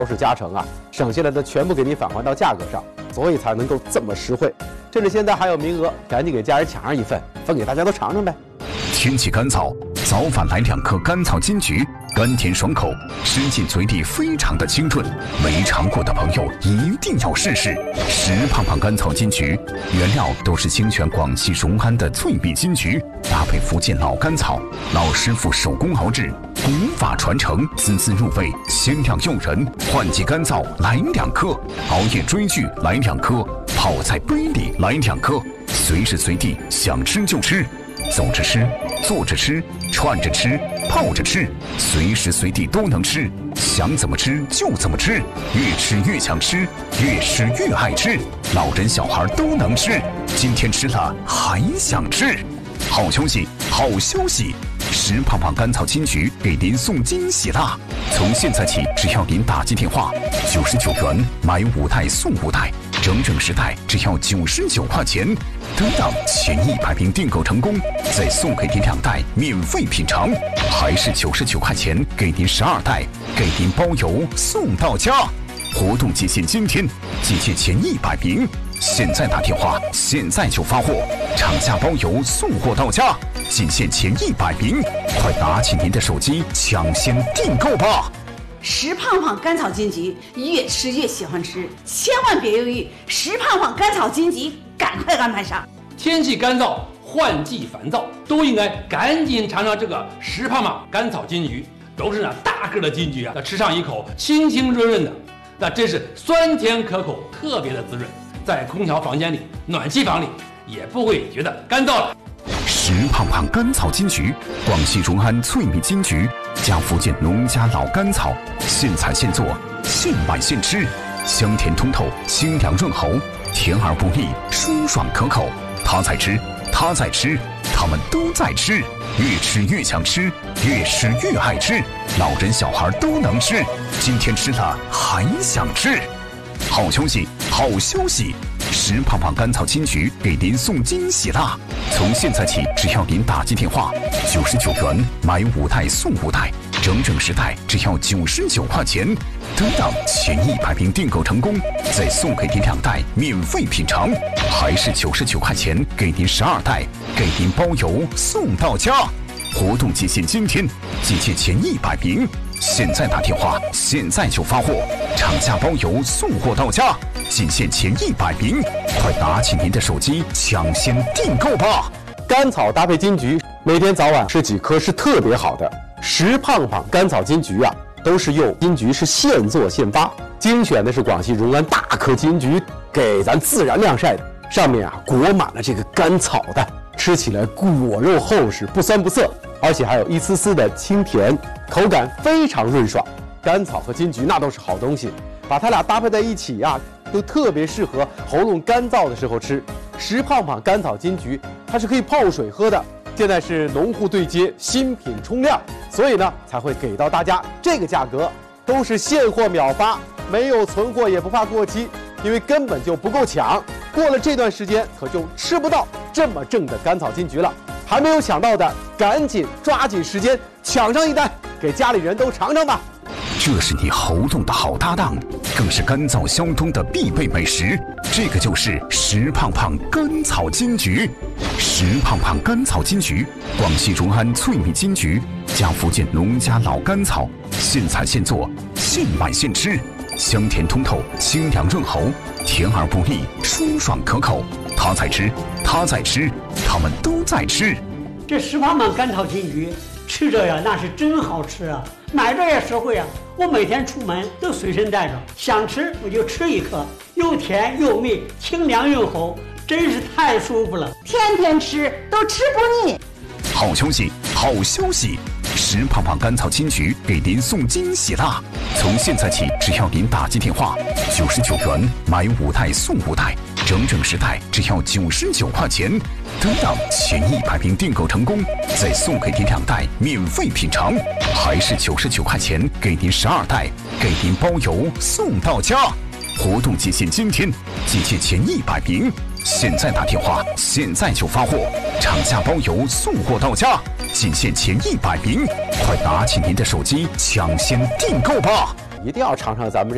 都是加成啊，省下来的全部给你返还到价格上，所以才能够这么实惠。趁着现在还有名额，赶紧给家人抢上一份，分给大家都尝尝呗。 天气干燥，早晚来2颗甘草金桔，甘甜爽口，吃进嘴里非常的清润。没尝过的朋友一定要试试石胖胖甘草金桔，原料都是精选广西荣安的脆蜜金桔，搭配福建老甘草，老师傅手工熬制，古法传承，滋滋入味，鲜亮诱人。换季干燥来2颗，熬夜追剧来2颗，泡在杯里来2颗，随时随地想吃就吃。走着吃，坐着吃，串着吃，泡着吃，随时随地都能吃，想怎么吃就怎么吃，越吃越想吃，越吃越爱吃，老人小孩都能吃，今天吃了还想吃。好消息，好消息！石胖胖甘草金桔给您送惊喜啦！从现在起，只要您打进电话，99元买5袋送5袋，整整10袋只要99块钱。得到前100名订购成功，再送给您2袋免费品尝，还是99块钱给您12袋，给您包邮送到家。活动期限今天，集结前100名，现在打电话，现在就发货，厂家包邮送货到家，仅限前100名，快拿起您的手机抢先订购吧！ 石胖胖甘草金桔，越吃越喜欢吃，千万别犹豫，石胖胖甘草金桔，赶快安排上。 天气干燥，换季烦躁，都应该赶紧尝尝这个石胖胖甘草金桔。都是大个的金桔啊，吃上一口清清润润的，那真是酸甜可口，特别的滋润。在空调房间里、暖气房里也不会觉得干燥了。 石胖胖甘草金桔，广西荣安脆蜜金桔加福建农家老甘草，现采现做，现买现吃，香甜通透，清凉润喉，甜而不腻，舒爽可口。他在吃，他在吃，他们都在吃，越吃越想吃，越吃越爱吃，老人小孩都能吃，今天吃了还想吃。好消息，好消息！石胖胖甘草金桔给您送惊喜啦！从现在起，只要您打进电话，99元买5袋送5袋，整整10袋只要99块钱。得到前100名订购成功，再送给您2袋免费品尝，还是99块钱给您12袋，给您包邮送到家。活动期限今天，集结前100名，现在打电话，现在就发货，厂家包邮送货到家，仅限前100名，快拿起您的手机抢先订购吧！ 甘草搭配金桔，每天早晚吃几颗是特别好的。石胖胖甘草金桔啊，都是用金桔是现做现发，精选的是广西荣安大颗金桔，给咱自然晾晒的，上面啊裹满了这个甘草的，吃起来果肉厚实，不酸不涩，而且还有一丝丝的清甜，口感非常润爽。甘草和金桔那都是好东西，把它俩搭配在一起呀，都特别适合喉咙干燥的时候吃。石胖胖甘草金桔，它是可以泡水喝的。现在是农户对接，新品冲量，所以呢才会给到大家这个价格，都是现货秒发，没有存货也不怕过期，因为根本就不够抢。过了这段时间，可就吃不到这么正的甘草金桔了。还没有抢到的，赶紧抓紧时间抢上一单，给家里人都尝尝吧。 这是你喉咙的好搭档，更是干燥消冬的必备美食。这个就是石胖胖甘草金桔。石胖胖甘草金桔，广西荣安脆蜜金桔加福建农家老甘草，现采现做，现买现吃，香甜通透，清凉润喉，甜而不腻，舒爽可口。他在吃，他在吃，他们都在吃。 这石胖胖甘草金桔吃着呀，那是真好吃啊！买着也实惠啊！我每天出门都随身带着，想吃我就吃一颗，又甜又蜜，清凉润喉，真是太舒服了。 天天吃都吃不腻。 好消息，好消息！石胖胖甘草金桔给您送惊喜啦！从现在起，只要您打进电话，99元买5袋送5袋，整整10袋只要99块钱。得到前100名订购成功，再送给您2袋免费品尝，还是99块钱给您12袋，给您包邮送到家。活动期限今天，集结前100名，现在打电话，现在就发货，厂家包邮送货到家，仅限前100名，快拿起您的手机抢先订购吧！ 一定要尝尝咱们这